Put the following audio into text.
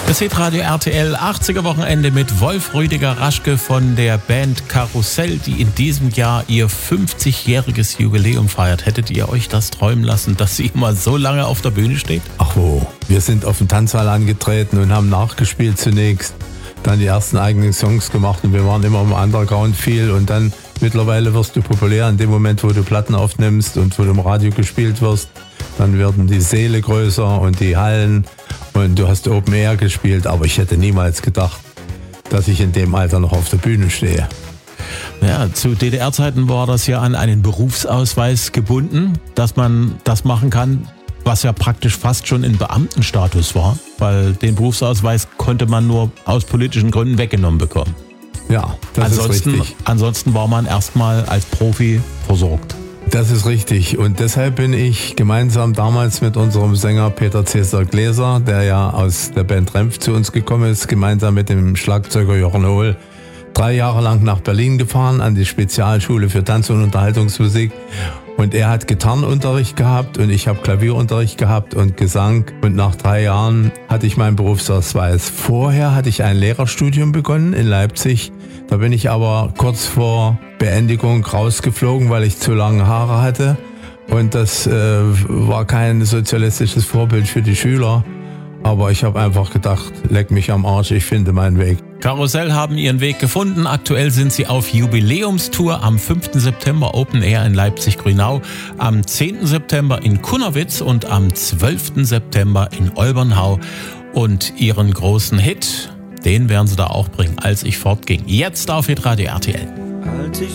Das Hitradio RTL 80er Wochenende mit Wolf Rüdiger Raschke von der Band Karussell, die in diesem Jahr ihr 50-jähriges Jubiläum feiert. Hättet ihr euch das träumen lassen, dass sie immer so lange auf der Bühne steht? Ach wo, wir sind auf den Tanzsaal angetreten und haben nachgespielt zunächst, dann die ersten eigenen Songs gemacht und wir waren immer im Underground viel und dann mittlerweile wirst du populär in dem Moment, wo du Platten aufnimmst und wo du im Radio gespielt wirst. Dann werden die Säle größer und die Hallen und du hast Open Air gespielt, aber ich hätte niemals gedacht, dass ich in dem Alter noch auf der Bühne stehe. Ja, zu DDR-Zeiten war das ja an einen Berufsausweis gebunden, dass man das machen kann, was ja praktisch fast schon in Beamtenstatus war, weil den Berufsausweis konnte man nur aus politischen Gründen weggenommen bekommen. Ja, das ist richtig. Ansonsten war man erstmal als Profi versorgt. Das ist richtig und deshalb bin ich gemeinsam damals mit unserem Sänger Peter Cäsar Gläser, der ja aus der Band Renf zu uns gekommen ist, gemeinsam mit dem Schlagzeuger Jochen Hohl 3 Jahre lang nach Berlin gefahren an die Spezialschule für Tanz- und Unterhaltungsmusik. Und er hat Gitarrenunterricht gehabt und ich habe Klavierunterricht gehabt und Gesang. Und nach 3 Jahren hatte ich meinen Berufsausweis. Vorher hatte ich ein Lehrerstudium begonnen in Leipzig. Da bin ich aber kurz vor Beendigung rausgeflogen, weil ich zu lange Haare hatte. Und das war kein sozialistisches Vorbild für die Schüler. Aber ich habe einfach gedacht, leck mich am Arsch, ich finde meinen Weg. Karussell haben ihren Weg gefunden. Aktuell sind sie auf Jubiläumstour am 5. September Open Air in Leipzig-Grünau, am 10. September in Kunnewitz und am 12. September in Olbernhau. Und ihren großen Hit, den werden sie da auch bringen, als ich fortging. Jetzt auf Hitradio RTL.